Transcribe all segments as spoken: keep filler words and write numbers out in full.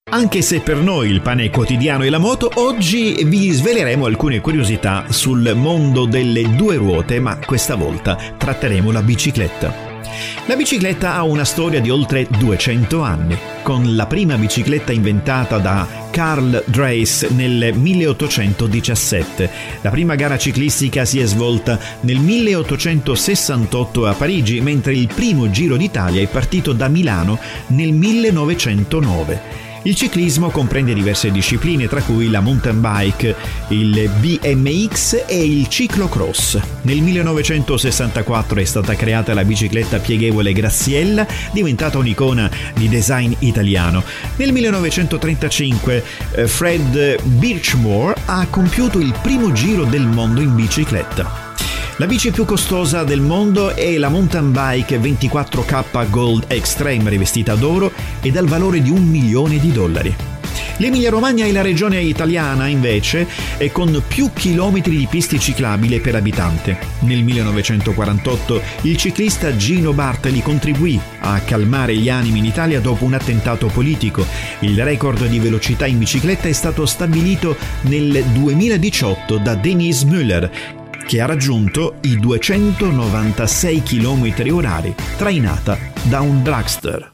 Anche se per noi il pane quotidiano è la moto, oggi vi sveleremo alcune curiosità sul mondo delle due ruote, ma questa volta tratteremo la bicicletta. La bicicletta ha una storia di oltre duecento anni, con la prima bicicletta inventata da Carl Dreis nel milleottocentodiciassette. La prima gara ciclistica si è svolta nel milleottocentosessantotto a Parigi, mentre il primo Giro d'Italia è partito da Milano nel millenovecentonove. Il ciclismo comprende diverse discipline, tra cui la mountain bike, il B M X e il ciclocross. Nel millenovecentosessantaquattro è stata creata la bicicletta pieghevole Graziella, diventata un'icona di design italiano. Nel millenovecentotrentacinque Fred Birchmore ha compiuto il primo giro del mondo in bicicletta. La bici più costosa del mondo è la mountain bike ventiquattro K Gold Extreme rivestita d'oro e dal valore di un milione di dollari. L'Emilia Romagna è la regione italiana, invece, e con più chilometri di piste ciclabili per abitante. Nel millenovecentoquarantotto il ciclista Gino Bartali contribuì a calmare gli animi in Italia dopo un attentato politico. Il record di velocità in bicicletta è stato stabilito nel duemiladiciotto da Denise Müller, che ha raggiunto i duecentonovantasei chilometri orari, trainata da un dragster.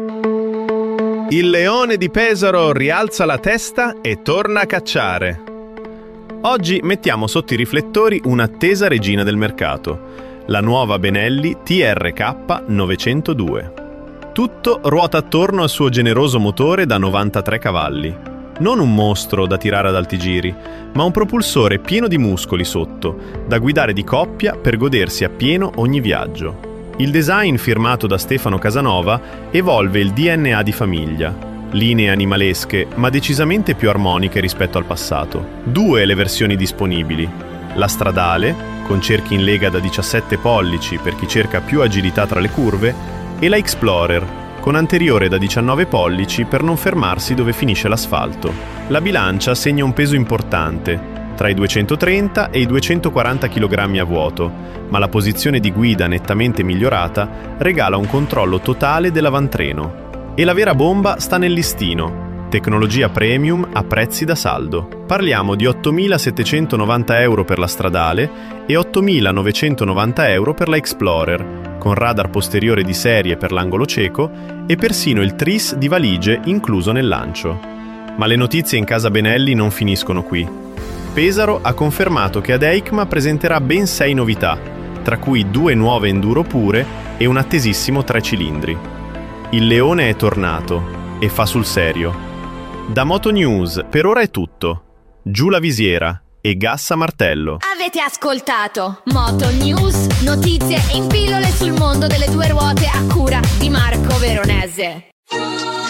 Il leone di Pesaro rialza la testa e torna a cacciare. Oggi mettiamo sotto i riflettori un'attesa regina del mercato, la nuova Benelli T R K novecentodue. Tutto ruota attorno al suo generoso motore da novantatré cavalli. Non un mostro da tirare ad alti giri, ma un propulsore pieno di muscoli sotto, da guidare di coppia per godersi appieno ogni viaggio. Il design firmato da Stefano Casanova evolve il D N A di famiglia. Linee animalesche, ma decisamente più armoniche rispetto al passato. Due le versioni disponibili. La stradale, con cerchi in lega da diciassette pollici per chi cerca più agilità tra le curve, e la Explorer, con anteriore da diciannove pollici per non fermarsi dove finisce l'asfalto. La bilancia segna un peso importante, tra i duecentotrenta e i duecentoquaranta chilogrammi a vuoto, ma la posizione di guida nettamente migliorata regala un controllo totale dell'avantreno. E la vera bomba sta nel listino, tecnologia premium a prezzi da saldo. Parliamo di ottomilasettecentonovanta euro per la stradale e ottomilanovecentonovanta euro per la Explorer, con radar posteriore di serie per l'angolo cieco e persino il tris di valigie incluso nel lancio. Ma le notizie in casa Benelli non finiscono qui. Pesaro ha confermato che ad EICMA presenterà ben sei novità, tra cui due nuove enduro pure e un attesissimo tre cilindri. Il leone è tornato e fa sul serio. Da Moto News per ora è tutto. Giù la visiera e gas a martello. Avete ascoltato Moto News, notizie in pillole sul mondo delle due ruote a cura di Marco Veronese.